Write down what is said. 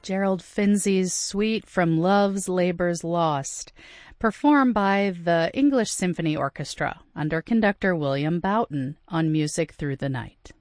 Gerald Finzi's Suite from Love's Labour's Lost, performed by the English Symphony Orchestra under conductor William Boughton on Music Through the Night.